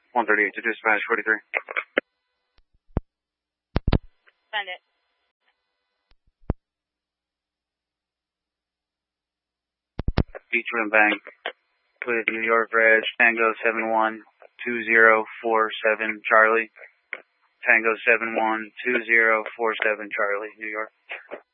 138 to dispatch 43. Send it. Beachwood and Bank with New York Reg, Tango 712047 Charlie. Tango 712047 Charlie, New York.